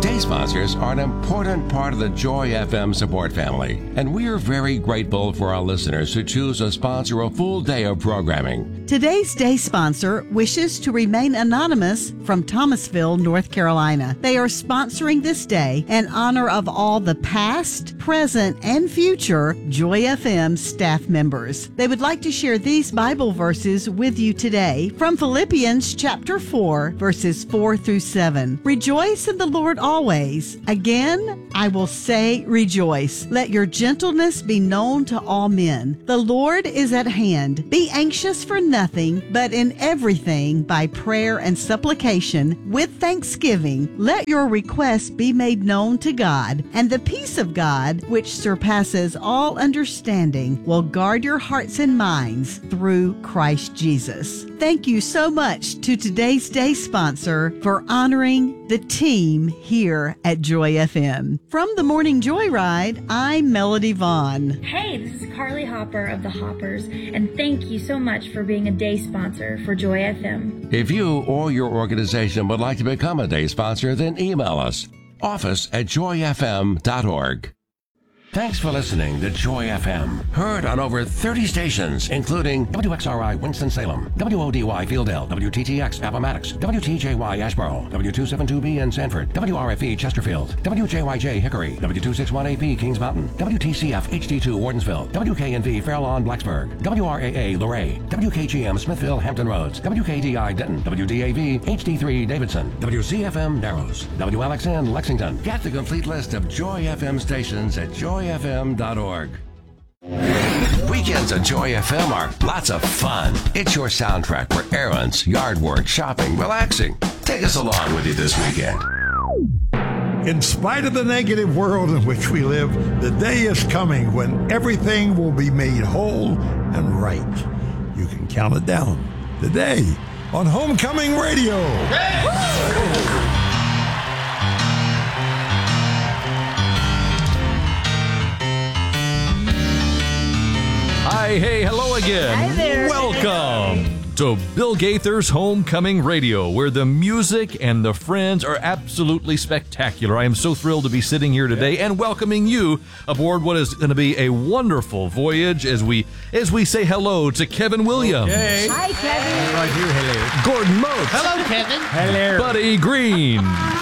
Day sponsors are an important part of the Joy FM support family, and we are very grateful for our listeners who choose to sponsor a full day of programming. Today's day sponsor wishes to remain anonymous from Thomasville, North Carolina. They are sponsoring this day in honor of all the past, present, and future Joy FM staff members. They would like to share these Bible verses with you today from Philippians chapter 4, verses 4 through 7. Rejoice in the Lord always. Again, I will say rejoice. Let your gentleness be known to all men. The Lord is at hand. Be anxious for nothing, but in everything by prayer and supplication with thanksgiving, let your requests be made known to God, and the peace of God, which surpasses all understanding, will guard your hearts and minds through Christ Jesus. Thank you so much to today's day sponsor for honoring the team here at Joy FM. From the Morning Joyride, I'm Melody Vaughn. Hey, this is Carly Hopper of the Hoppers, and thank you so much for being a day sponsor for Joy FM. If you or your organization would like to become a day sponsor, then email us, office@joyfm.org. Thanks for listening to Joy FM. Heard on over 30 stations, including WXRI Winston-Salem, WODY Fieldale, WTTX Appomattox, WTJY Asheboro, W272B in Sanford, WRFE Chesterfield, WJYJ Hickory, W261AP Kings Mountain, WTCF HD2 Wardensville, WKNV Fairlawn Blacksburg, WRAA Luray, WKGM Smithville Hampton Roads, WKDI Denton, WDAV HD3 Davidson, WCFM Narrows, WLXN Lexington. Get the complete list of Joy FM stations at joyfm.org. Weekends at Joy FM are lots of fun. It's your soundtrack for errands, yard work, shopping, relaxing. Take us along with you this weekend. In spite of the negative world in which we live, the day is coming when everything will be made whole and right. You can count it down today on Homecoming Radio. Hi, hey, hello again. Hi there. Welcome to Bill Gaither's Homecoming Radio, where the music and the friends are absolutely spectacular. I am so thrilled to be sitting here today and welcoming you aboard what is going to be a wonderful voyage as we say hello to Kevin Williams. Okay. Hi, Kevin. Right here, hello. Gordon Motes. Hello, Kevin. Hello. Buddy Green.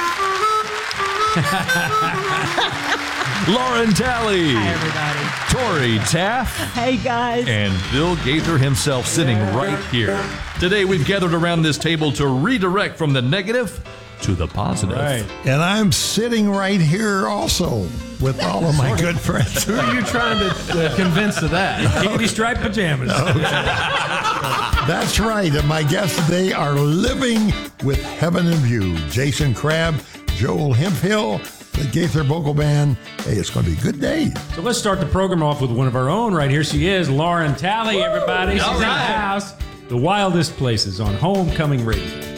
Lauren Talley. Hi, everybody. Tori Taff. Hey, guys. And Bill Gaither himself sitting right here. Today we've gathered around this table to redirect from the negative to the positive. Right. And I'm sitting right here also with all of my good friends. Who are you trying to convince of that? Candy striped pajamas. That's right. And my guests today are living with heaven in view. Jason Crabb, Joel Hemphill, the Gaither Vocal Band. Hey, it's going to be a good day. So let's start the program off with one of our own right here. She is Lauren Talley, everybody. She's in the house. The Wildest Places on Homecoming Radio.